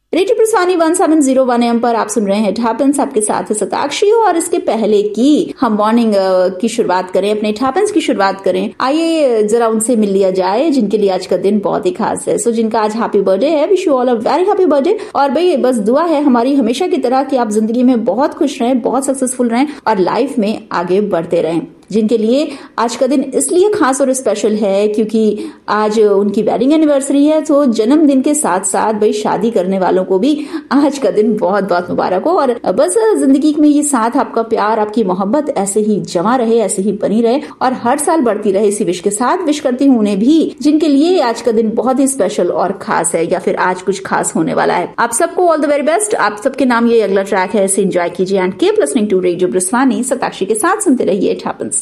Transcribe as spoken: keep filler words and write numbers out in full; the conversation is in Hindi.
Radio प्रसानी one seven zero one M पर आप सुन रहे हैं इट हैपेंस, आपके साथ है सताक्षी। और इसके पहले की हम मॉर्निंग की शुरुआत करें, अपने इट हैपेंस की शुरुआत करें, आइए जरा उनसे मिल लिया जाए जिनके लिए आज का दिन बहुत ही खास है। सो जिनका आज हैप्पी बर्थडे है, wish you all a very happy birthday. और भाई बस दुआ है हमारी हमेशा की तरह कि आप जिंदगी में बहुत खुश रहें, बहुत सक्सेसफुल रहें और लाइफ में आगे बढ़ते रहें। जिनके लिए आज का दिन इसलिए खास और स्पेशल है क्योंकि आज उनकी वेडिंग एनिवर्सरी है। तो जन्मदिन के साथ साथ भाई शादी करने वालों को भी आज का दिन बहुत बहुत मुबारक हो। और बस जिंदगी में ये साथ आपका प्यार, आपकी मोहब्बत ऐसे ही जमा रहे, ऐसे ही बनी रहे और हर साल बढ़ती रहे। इसी विश के साथ विश करती हूँ उन्हें भी जिनके लिए आज का दिन बहुत ही स्पेशल और खास है या फिर आज कुछ खास होने वाला है। आप सबको ऑल द वेरी बेस्ट। आप सबके नाम ये अगला ट्रैक है, इसे एंजॉय कीजिए and keep listening to radio ब्रस्वानी। Satakshi के साथ सुनते रहिए इट हैपेंस।